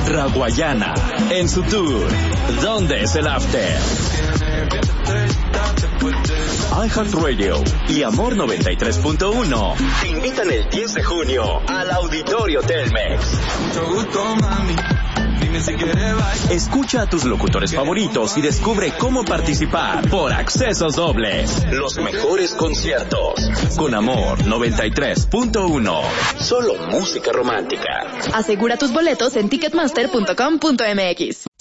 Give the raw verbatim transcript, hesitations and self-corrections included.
Raguayana, en su tour ¿Dónde es el After? iHeartRadio y Amor noventa y tres punto uno te invitan el diez de junio al Auditorio Telmex. Escucha a tus locutores favoritos y descubre cómo participar por accesos dobles. Los mejores conciertos. Con Amor noventa y tres punto uno. Solo música romántica. Asegura tus boletos en ticketmaster punto com punto m x.